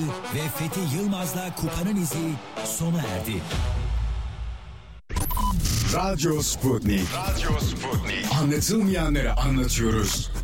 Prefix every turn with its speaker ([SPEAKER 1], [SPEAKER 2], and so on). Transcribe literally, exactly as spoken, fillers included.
[SPEAKER 1] ve Fethi Yılmaz'la Kupanın izi sona erdi.
[SPEAKER 2] Radyo Sputnik. Radyo Sputnik. Anlatılmayanları anlatıyoruz.